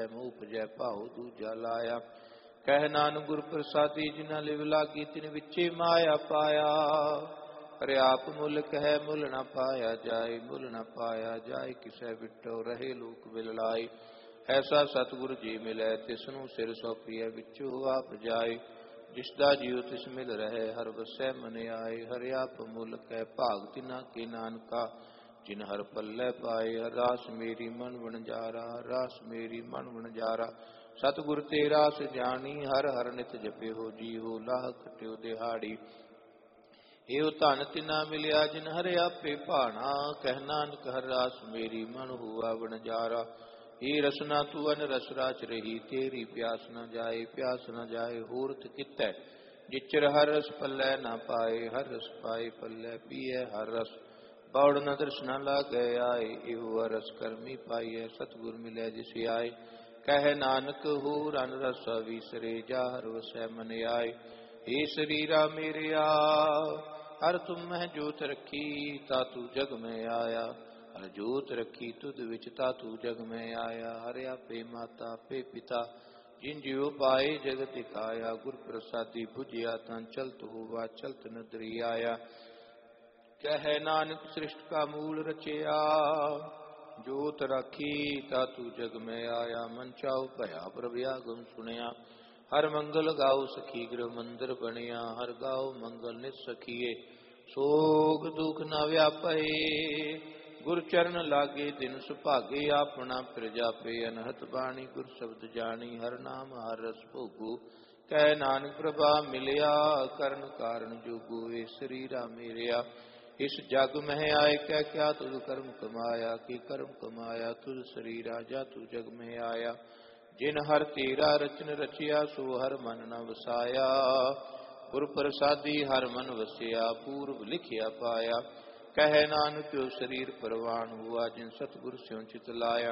मोह उपजै भाव दूजा लाया। कह नानक गुर प्रसादी जिन्ना लिव लागी तिन विचे माया पाया। अरे आप मुल कह मुल न पाया जाए, मुल न पाया जाए किसै विटो रहे लोक बिललाई। ऐसा सतगुर जी मिलै तिसनु सिर सौंपिया विचो आप जाए। जिसदा जीव तिस मिल रहे हर वसै मन आए। हर आप मुल कह भाग तिना के नानका, जिन हर पल्लै पाए। हर रास मेरी मन वणजारा, रास मेरी मन वणजारा। सतगुर ते रास जानी, हर हर नित जपे हो जी हो लाह खट्यो दिहाड़ी। एव धन तिना मिलिया जिन हर आपे भाना, कह नानक हर रास मेरी मन हुआ वणजारा। ये रसना तू अन रस राच रही, तेरी प्यास न जाए प्यास न जाए होरत कितै। जिचर हर रस पल्लै न पाए, हर रस पाए पल्लै पिए हर रस। बौड़ न दर्शन लागे आए, एहो रस कर्मी पाइए। सतगुर मिलै जिस आए, कह नानक हो रन रस विसरे। जा हर वसै मन आए। हे शरीरा मेरे आ, हर तुम मह जोत रखी, तातू जग में आया। हर जोत रखी तुद विच, तातू जग में आया। हर आपे माता आपे पिता, जिन जियो पाए जगत दिखाया। गुर प्रसादी बुझिया तन चलत होवा, चलत नदरी आया। कह नानक सृष्ट का मूल रचया, जोत राखी तातू जग में आया। मन चाओ भया प्रभ आगम सुनया, हर मंगल गाओ सखी गृह मंदिर बनिया। हर गाओ मंगल नित सखिए, सोग दुख न व्यापे। गुर चरण लागे दिन सुभागे, आपना प्रजा पे अनहत बाणी। गुर शब्द जानी हर नाम हर रस भोगो, कह नानक प्रभा मिलिया करण कारण जोगो। ए शरीरा मेरिया इस जग मह आए, कह क्या तुझ कर्म कमाया। कि कर्म कमाया तुझ शरीरा, जा तू जग में आया। जिन हर तेरा रचन रचिया, सो हर मन न वसाया। गुर प्रसादी हर मन वसिया, पूर्व लिखिया पाया। कह नानक त्यो शरीर परवान हुआ, जिन सतगुर स्यों चित लाया।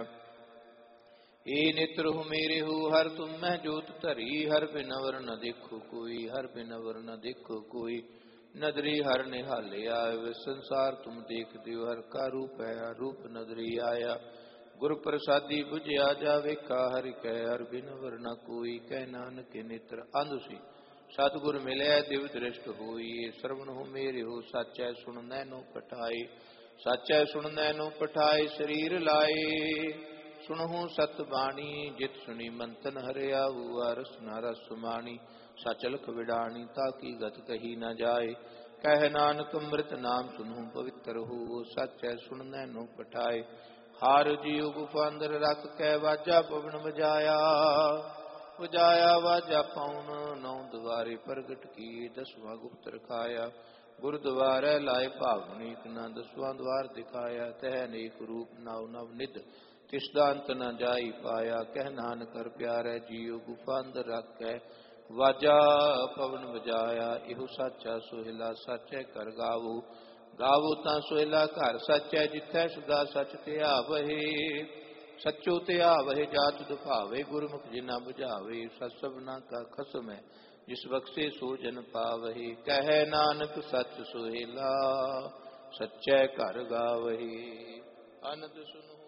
ए नेत्र हो मेरे हो हर तुम मैं जोत धरी। हर बिनवर न देखो कोई, हर बिनवर न देखो कोई। नदरी हर निहालिया, वे संसार तुम देख दियो। हर का रूप है रूप नदरी आया। गुर प्रसादी बुझिया जावेका, हरि कह हर बिनवर न कोई। कह नानक के नेत्र अंध सी, सतगुर मिलै दिव दृष्ट होई। श्रवण हो मेरे हो साचै, सुन नैनो पठाए। साचै सुन नैनो पठाए, शरीर लाए। सुनहु सत बाणी, जित सुनी मंतन हरिया हुआ। रस न रस सुमानी, सचलख विडाणी, ताकि गत कही न जाए। कह नानक अमृत नाम सुनहु पवित्र हो, साचै सुन नैनो पठाए। हार जियो गुफा अंदर रख कै, वाजा पवन बजाया। बजाया वाजा पाउन, नौ द्वारे प्रगट किए। दसवां गुप्त रखाया, गुरुद्वारे लाए भावनीक न। दसवां द्वार दिखाया, तह अनेक रूप नव नव निध। तिसदा अंत न जाई पाया। कह नानक कर प्यारे जियो, गुफा अंदर रखै वाजा पवन बजाया। इहो साचा सोहिला, साचे कर गावो। गावो तां सोहिला घर साचै, जिथै सदा सच ध्यावहे। सचो ध्यावहे जात दुभावे, गुरमुख जिना बुझावे। सत सबना का खसम है, जिस बख्शे सो जन पावहे। कह नानक सच सोहेला, सच्चै घर गावहे। अनंद सुन